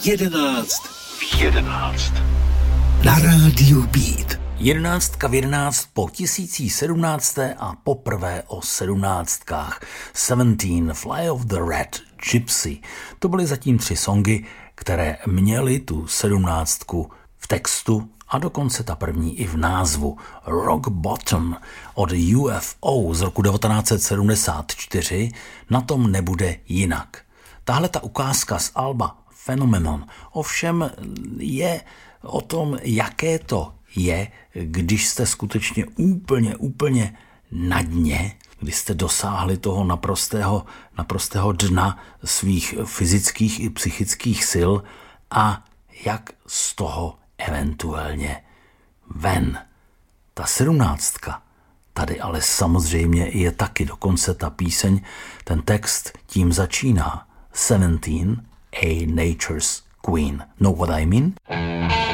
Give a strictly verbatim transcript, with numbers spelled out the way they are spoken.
Jedenáct v jedenáct. Na rádiu Beat. Jedenáctka v jedenáct po tisící sedmnácté a poprvé o sedmnáctkách. Seventeen, Fly of the Red Gypsy. To byly zatím tři songy, které měly tu sedmnáctku v textu a dokonce ta první i v názvu. Rock Bottom od U F O z roku devatenáct set sedmdesát čtyři, Na tom nebude jinak. Tahle ta ukázka z alba Phenomenon ovšem je o tom, jaké to je, když jste skutečně úplně, úplně na dně, když jste dosáhli toho naprostého, naprostého dna svých fyzických i psychických sil a jak z toho eventuálně ven. Ta sedmnáctka tady ale samozřejmě je taky, dokonce ta píseň, ten text tím začíná. Seventeen, a nature's queen. Know what I mean?